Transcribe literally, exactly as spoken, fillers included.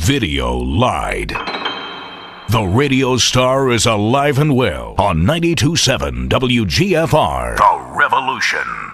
video lied. The radio star is alive and well on ninety-two point seven W G F R. The Revolution.